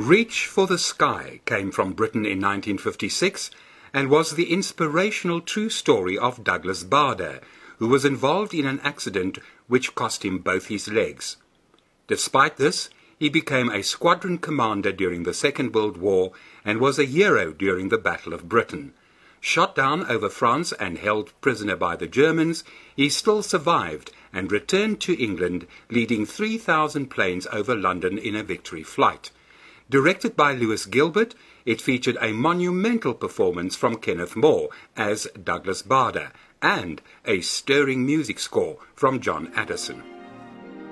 Reach for the Sky came from Britain in 1956 and was the inspirational true story of Douglas Bader, who was involved in an accident which cost him both his legs. Despite this, he became a squadron commander during the Second World War and was a hero during the Battle of Britain. Shot down over France and held prisoner by the Germans, he still survived and returned to England, leading 3,000 planes over London in a victory flight. Directed by Lewis Gilbert, it featured a monumental performance from Kenneth More as Douglas Bader and a stirring music score from John Addison.